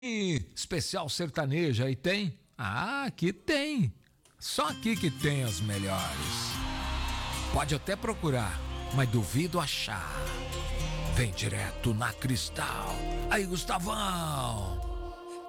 E especial sertaneja aí tem? Ah, aqui tem. Só aqui que tem as melhores. Pode até procurar, mas duvido achar. Vem direto na Cristal. Aí, Gustavão.